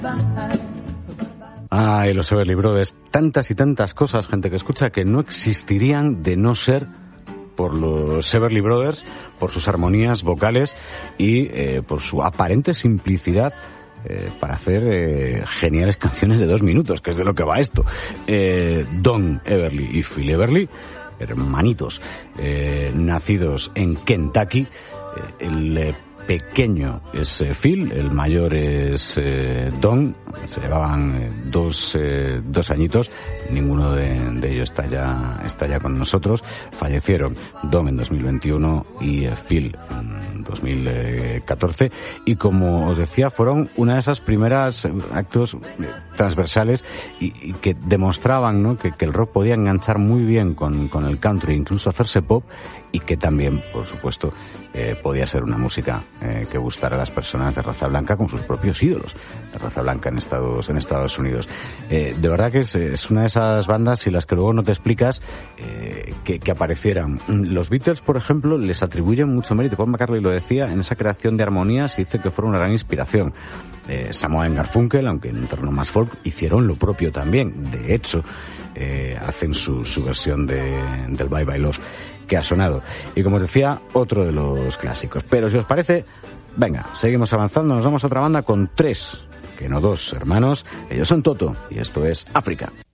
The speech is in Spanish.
Y los Everly Brothers, tantas y tantas cosas, gente que escucha, que no existirían de no ser por los Everly Brothers, por sus armonías vocales y por su aparente simplicidad para hacer geniales canciones de 2 minutos, que es de lo que va esto. Don Everly y Phil Everly, hermanitos, nacidos en Kentucky. El pequeño es Phil, el mayor es Don. Se llevaban dos añitos. Ninguno de ellos está ya con nosotros. Fallecieron Don en 2021 y Phil en 2014. Y como os decía, fueron una de esas primeras actos transversales y que demostraban, ¿no?, que el rock podía enganchar muy bien con el country, incluso hacerse pop, y que también, por supuesto, podía ser una música que gustara a las personas de raza blanca con sus propios ídolos de raza blanca en Estados Unidos. De verdad que es una de esas bandas y las que luego no te explicas que aparecieran. Los Beatles, por ejemplo, les atribuyen mucho mérito. Paul McCartney lo decía, en esa creación de armonías, y dice que fueron una gran inspiración. Samoa y Garfunkel, aunque en un terreno más folk, hicieron lo propio también. De hecho, hacen su versión del Bye Bye Love, que ha sonado. Y como os decía, otro de los clásicos. Pero si os parece, venga, seguimos avanzando. Nos vamos a otra banda con 3, que no 2 hermanos. Ellos son Toto y esto es África.